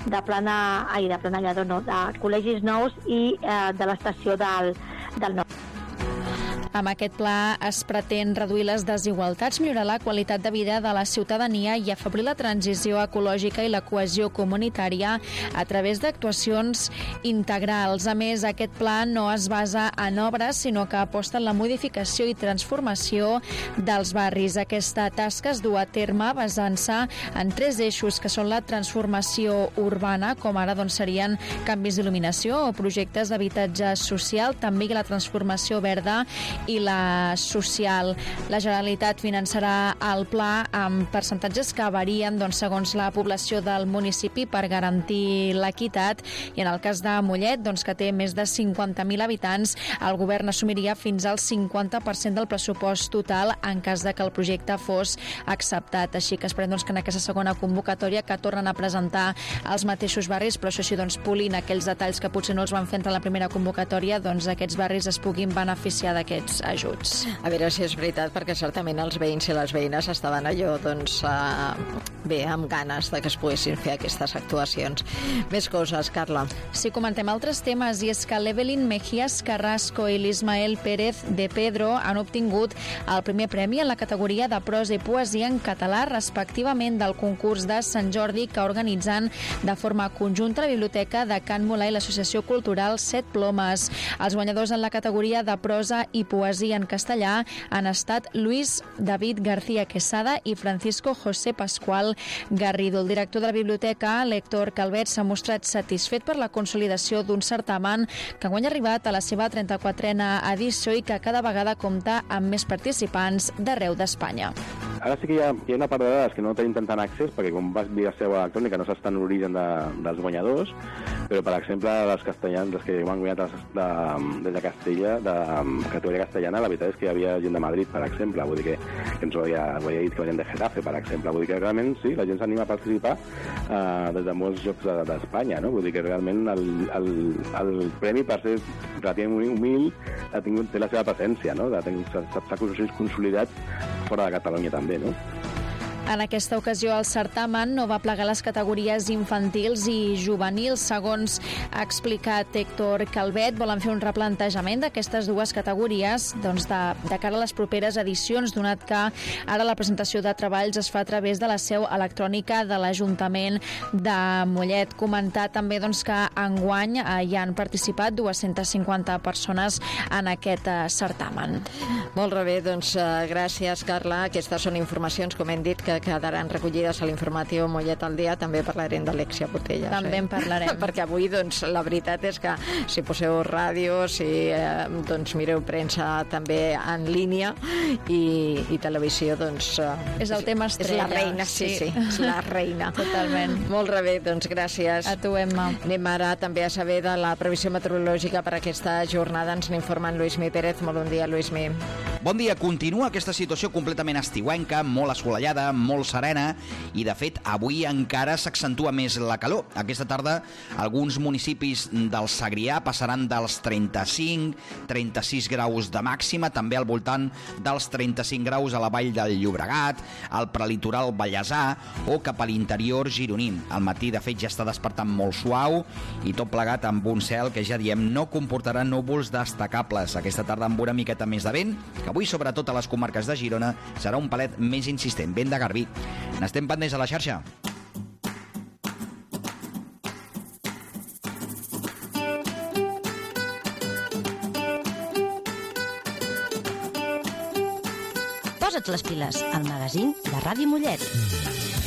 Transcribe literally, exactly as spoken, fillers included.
de plana, ai, de plana Lledó, no, de Col·legis Nous i eh, de l'estació del, del Nord. Amb aquest pla es pretén reduir les desigualtats, millorar la qualitat de vida de la ciutadania i afeblir la transició ecològica i la cohesió comunitària a través d'actuacions integrals. A més, aquest pla no es basa en obres, sinó que aposta en la modificació i transformació dels barris. Aquesta tasca es du a terme basant-se en tres eixos, que són la transformació urbana, com ara doncs, serien canvis d'il·luminació o projectes d'habitatge social, també la transformació verda i la social. La Generalitat finançarà el pla amb percentatges que varien doncs, segons la població del municipi per garantir l'equitat, i en el cas de Mollet, doncs, que té més de cinquanta mil habitants, el govern assumiria fins al cinquanta per cent del pressupost total en cas de que el projecte fos acceptat. Així que esperem doncs, que en aquesta segona convocatòria, que tornen a presentar els mateixos barris, però això sí, doncs, polint aquells detalls que potser no els van fer entre la primera convocatòria, doncs aquests barris es puguin beneficiar d'aquests ajuts. A veure si és veritat, perquè certament els veïns i les veïnes estaven allò, doncs, uh, bé, amb ganes de que es poguessin fer aquestes actuacions. Més coses, Carla. Sí, comentem altres temes, i és que l'Evelyn Mejías Carrasco i l'Ismael Pérez de Pedro han obtingut el primer premi en la categoria de prosa i poesia en català, respectivament, del concurs de Sant Jordi que organitzen de forma conjunta la Biblioteca de Can Molà i l'Associació Cultural Set Plomes. Els guanyadors en la categoria de prosa i poesia en castellà han estat Luis David García Quesada i Francisco José Pascual Garrido. El director de la biblioteca, l'Héctor Calvet, s'ha mostrat satisfet per la consolidació d'un certamen que guany ha arribat a la seva trenta-quatrena edició i que cada vegada compta amb més participants d'arreu d'Espanya. Ara sí que hi ha, hi ha una part de dades que no tenim tant tant accés, perquè com vas dir la seu electrònica no s'està en l'origen de, dels guanyadors, però per exemple les castellans, les que m'han guanyat de, de, des de Castella, de categoria castellana, la veritat és que hi havia gent de Madrid, per exemple, vull dir que, que ens ho havia, ho havia dit que venien de Getafe, per exemple, vull dir que realment sí, la gent s'anima a participar eh, des de molts llocs d'Espanya, no? Vull dir que realment el, el, el premi, per ser relativament humil, ha tingut, té la seva presència, no? S'ha consolidat fora de Catalunya també, no? En aquesta ocasió el certamen no va plegar les categories infantils i juvenils. Segons ha explicat Héctor Calvet, volen fer un replantejament d'aquestes dues categories doncs de, de cara a les properes edicions, donat que ara la presentació de treballs es fa a través de la seu electrònica de l'Ajuntament de Mollet. Comentar també doncs, que enguany eh, hi han participat dues-centes cinquanta persones en aquest eh, certamen. Molt bé, doncs eh, gràcies, Carla. Aquestes són informacions, com hem dit, que quedaran recollides a l'informatiu Mollet al dia. També parlarem d'Alexia Putellas. També eh? en parlarem. Perquè avui, doncs, la veritat és que si poseu ràdio, si eh, doncs mireu premsa també en línia i, i televisió, doncs... Eh, és el tema estrella. És la reina, sí, sí, sí és la reina. Totalment. Molt bé, doncs gràcies. A tu, Emma. Anem ara també a saber de la previsió meteorològica per aquesta jornada. Ens n'informa en Lluís Mi Pérez. Molt bon dia, Lluís Mi. Bon dia. Continua aquesta situació completament estiuenca, molt assolellada, molt serena, i de fet avui encara s'accentua més la calor. Aquesta tarda alguns municipis del Segrià passaran dels trenta-cinc trenta-sis graus de màxima, també al voltant dels trenta-cinc graus a la vall del Llobregat, al prelitoral vallesà o cap a l'interior gironí. Al matí de fet ja està despertant molt suau i tot plegat amb un cel que ja diem no comportarà núvols destacables. Aquesta tarda amb una miqueta més de vent, que avui sobretot a les comarques de Girona serà un palet més insistent, vent de garbí. N'estem pendents a la xarxa. Posa't les piles al magazín de Ràdio Mollet.